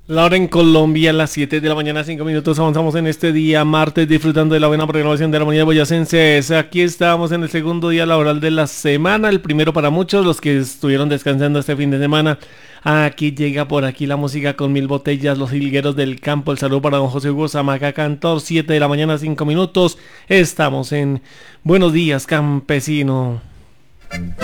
La hora en Colombia, a las 7 de la mañana, 5 minutos. Avanzamos en este día martes, disfrutando de la buena programación de la Armonía Boyacense. Aquí estamos en el segundo día laboral de la semana, el primero para muchos, los que estuvieron descansando este fin de semana. Aquí llega por aquí la música con mil botellas, los jilgueros del campo. El saludo para don José Hugo Zamaca Cantor, 7 de la mañana, 5 minutos. Estamos en Buenos Días, Campesino.